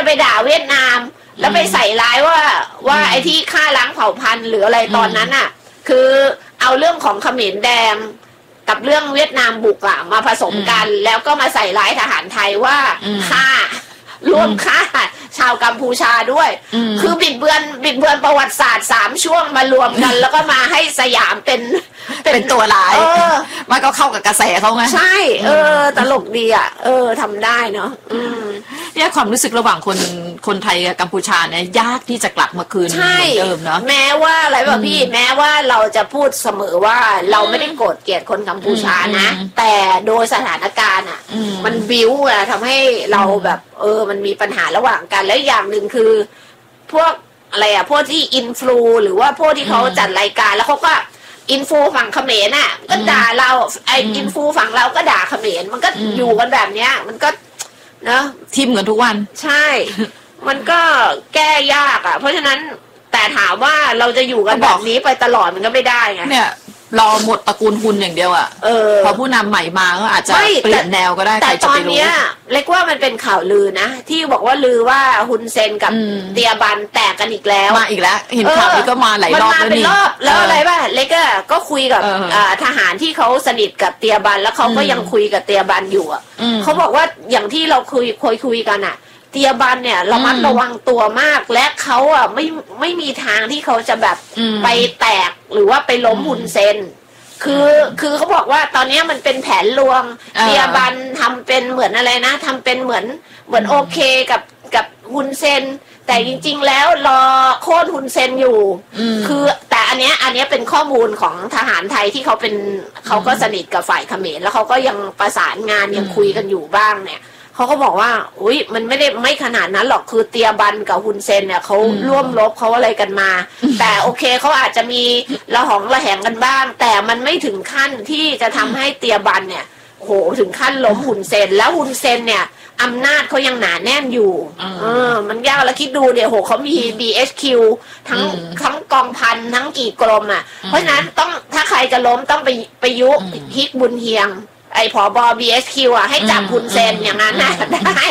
ไปด่าเวียดนามแล้วไปใส่ร้ายว่าไอ้ที่ฆ่าล้างเผ่าพันธุ์หรืออะไรตอนนั้นอ่ะคือเอาเรื่องของเขมรแดงกับเรื่องเวียดนามบุกอะมาผสมกันแล้วก็มาใส่ร้ายทหารไทยว่าฆ่าร่วมฆ่าชาวกัมพูชาด้วยคือบิดเบือนประวัติศาสตร์3ช่วงมารวมกันแล้วก็มาให้สยามเป็นตัวร้ายมันก็เข้ากับกระแสเขาไงใช่ตลกดีอ่ะทำได้เนาะเนี่ยความรู้สึกระหว่างคนไทยกับกัมพูชาเนี่ยยากที่จะกลับมาคืนเหมือนเดิมเนาะแม้ว่าอะไรแบบพี่แม้ว่าเราจะพูดเสมอว่าเราไม่ได้โกรธเกลียดคนกัมพูชานะแต่โดยสถานการณ์อ่ะมันบิ้วอะทำให้เราแบบมันมีปัญหาระหว่างกันแล้วอย่างหนึ่งคือพวกอะไรอะพวกที่อินฟลูหรือว่าพวกที่เขาจัดรายการแล้วเขาก็อินฟูฝั่งเขมรน่ะก็ด่าเราไออินฟูฝั่งเราก็ด่าเขมรมันก็อยู่กันแบบเนี้ยมันก็เนาะทิมกันทุกวันใช่มันก็แก้ยากอ่ะเพราะฉะนั้นแต่ถามว่าเราจะอยู่กันแบบนี้ไปตลอดมันก็ไม่ได้ไงเนี่ยรอหมดตระกูลฮุนอย่างเดียวอ่ะพอผู้นำใหม่มาก็อาจจะเปลี่ยนแนวก็ได้ใครจะไปรู้แต่ตอนนี้เล็กว่ามันเป็นข่าวลือนะที่บอกว่าลือว่าฮุนเซนกับเตียบันแตกกันอีกแล้วมาอีกแล้วเห็นข่าวนี้ก็มาหลายรอบแล้วนี่แล้วอะไรป่ะเล็กก็คุยกับทหารที่เขาสนิทกับเตียบันแล้วเขาก็ยังคุยกับเตียบันอยู่อ่ะเขาบอกว่าอย่างที่เราคุยกันอ่ะเตียบันเนี่ยระมัดระวังตัวมากและเขาอ่ะไม่มีทางที่เขาจะแบบไปแตกหรือว่าไปล้มฮุนเซนคือเขาบอกว่าตอนนี้มันเป็นแผนลวงเตียบันทำเป็นเหมือนอะไรนะทำเป็นเหมือนโอเคกับฮุนเซนแต่จริงๆแล้วรอโค่นฮุนเซนอยู่คือแต่อันเนี้ยเป็นข้อมูลของทหารไทยที่เขาก็สนิทกับฝ่ายเขมรแล้วเขาก็ยังประสานงานยังคุยกันอยู่บ้างเนี่ยเขาก็บอกว่าอุ้ยมันไม่ขนาดนั้นหรอกคือเตียบันกับฮุนเซนเนี่ยเขาร่วมรบเขาอะไรกันมาแต่โอเคเขาอาจจะมีระหองระแหงกันบ้างแต่มันไม่ถึงขั้นที่จะทำให้เตียบันเนี่ยโหถึงขั้นล้มฮุนเซนแล้วฮุนเซนเนี่ยอำนาจเขายังหนาแน่นอยู่มันยากแล้วคิดดูเดี๋ยวโหเขามี BHQ ทั้งกองพันทั้งกี่กรมอ่ะเพราะฉะนั้นต้องถ้าใครจะล้มต้องไปยุฮิกบุญเฮียงไอ้ผบ BHQ อ่ะให้จับฮุนเซนอย่างนั้นนะได้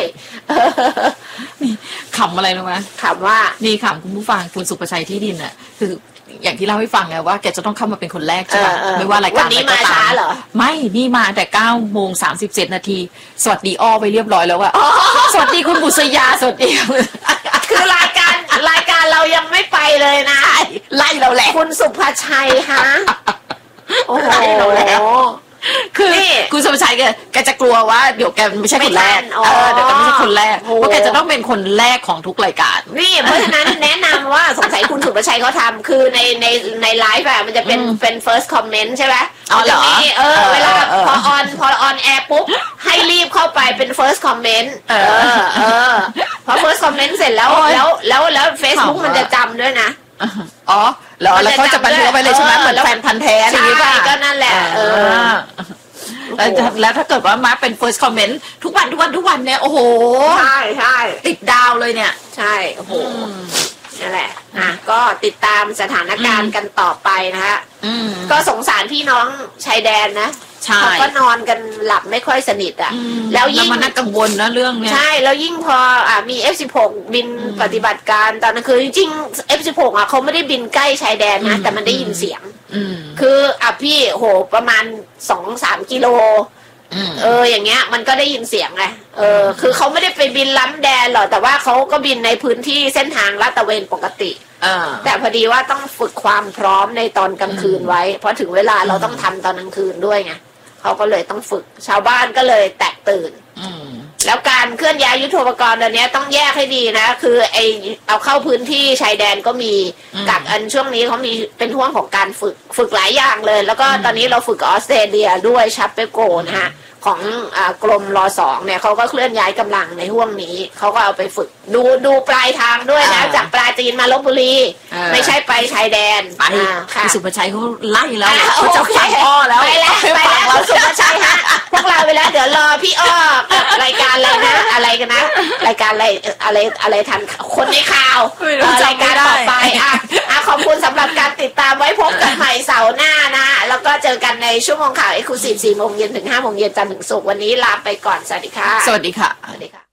ขำอะไรรู้ไหมขำว่านี่ขำคุณผู้ฟังคุณสุประชัยที่ดินอ่ะคืออย่างที่เล่าให้ฟังไงว่าแกจะต้องเข้ามาเป็นคนแรกใช่ไหมไม่ว่ารายการวันนี้มาช้าเหรอไม่นี่มาแต่9:37 นาทีสวัสดีอ้อไปเรียบร้อยแล้วอะสวัสดีคุณบุษยาสวัสดีคือรายการเรายังไม่ไปเลยนะไล่เราแหละคุณสุภชัยฮะโอ้โหคือคุณสุภชัยแกจะกลัวว่าเดี๋ยวแกไม่ใช่คนแรกเดี๋ยวแกไม่ใช่คนแรกเพราะแกจะต้องเป็นคนแรกของทุกรายการนี่เพราะฉะนั้นแนะนำว่าสงสัยคุณสุภชัยเขาทำคือในไลฟ์อะมันจะเป็น first comment ใช่ไหมเหรอเวลาพอออนแอร์ปุ๊บให้รีบเข้าไปเป็น first comment พอ first comment เสร็จแล้วFacebook มันจะจำด้วยนะอ๋อแล้วเขาจะบันทึกไปเลยใช่ไหมเหมือนแฟนพันธ์แท้ใช่ก็นั่นแหละแล้วถ้าเกิดว่ามาเป็น first comment ทุกวันเนี่ยโอ้โหใช่ติดดาวเลยเนี่ยใช่โอ้โหนั่นแหละก็ติดตามสถานการณ์กันต่อไปนะฮะก็สงสารพี่น้องชายแดนนะเขาก็นอนกันหลับไม่ค่อยสนิทอ่ะแล้วยิ่งมันน่ากังวลนะเรื่องเนี้ยใช่แล้วยิ่งพอมี F16 บินปฏิบัติการตอนนั้นคือจริงๆ F16 เขาไม่ได้บินใกล้ชายแดนนะแต่มันได้ยินเสียงคือพี่โหประมาณ 2-3 กิโลอย่างเงี้ยมันก็ได้ยินเสียงไงคือเขาไม่ได้ไปบินล้ำแดนหรอกแต่ว่าเขาก็บินในพื้นที่เส้นทางลาดตระเวนปกติแต่พอดีว่าต้องฝึกความพร้อมในตอนกลางคืนไว้เพราะถึงเวลาเราต้องทำตอนกลางคืนด้วยไงเขาก็เลยต้องฝึกชาวบ้านก็เลยแตกตื่นแล้วการเคลื่อนย้ายยุทโธปกรณ์อันนี้ต้องแยกให้ดีนะคือเอาเข้าพื้นที่ชายแดนก็มีกับอันช่วงนี้เขามีเป็นห่วงของการฝึกหลายอย่างเลยแล้วก็ตอนนี้เราฝึกออสเตรเลียด้วยชัปเปโกนะฮะของกรมร.2เนี่ยเขาก็เคลื่อนย้ายกำลังในห่วงนี้เขาก็เอาไปฝึกดูปลายทางด้วยนะจากปราจีนมาลพบุรีไม่ใช่ไปชายแดนไปคุณสุภชัยเขาไล่แล้วเขาจะฟังอ้อแล้วไปแล้วคุณสุภชัยฮะพวกเราไปแล้วเดี๋ยวรอพี่อ้อรายการอะไรนะอะไรกันนะรายการอะไรทันคนในข่าวรายการต่อไปขอบคุณสำหรับการติดตามไว้พบกันใหม่เสาร์หน้านะแล้วก็เจอกันในชั่วโมงข่าว Exclusive 4 โมงเย็นถึง 5 โมงเย็นจันทร์ถึงศุกร์วันนี้ลาไปก่อนสวัสดีค่ะสวัสดีค่ะสวัสดีค่ะ